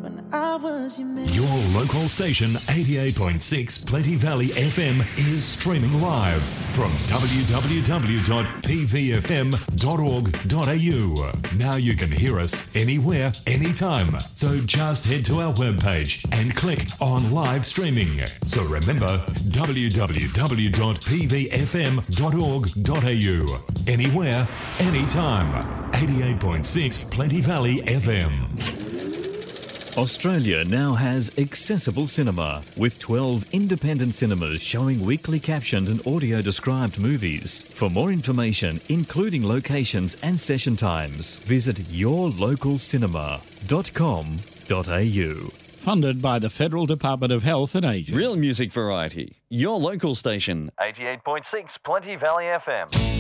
when I was your man. Your local station, 88.6 Plenty Valley FM, is streaming live from www.pvfm.org.au. Now you can hear us anywhere, anytime. So just head to our webpage and click on live streaming. So remember, www.pvfm.org.au. Anywhere, anytime. 88.6 Plenty Valley FM. Australia now has accessible cinema, with 12 independent cinemas showing weekly captioned and audio-described movies. For more information, including locations and session times, visit yourlocalcinema.com.au. Funded by the Federal Department of Health and Ageing. Real music variety. Your local station, 88.6 Plenty Valley FM.